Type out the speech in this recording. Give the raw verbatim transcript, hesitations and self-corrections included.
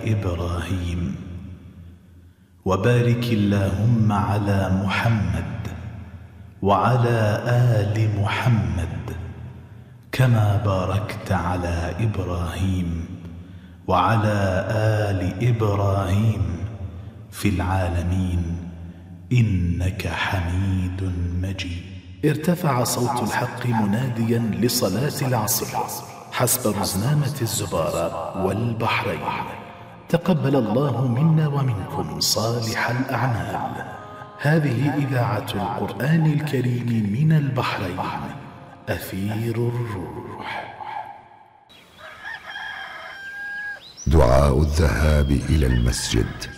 إبراهيم وبارك اللهم على محمد وعلى آل محمد كما باركت على إبراهيم وعلى آل إبراهيم في العالمين إنك حميد مجيد. ارتفع صوت الحق مناديا لصلاة العصر حسب رزنامة الزبارة والبحرين. تقبل الله منا ومنكم صالح الأعمال. هذه إذاعة القرآن الكريم من البحرين، أثير الروح. دعاء الذهاب إلى المسجد.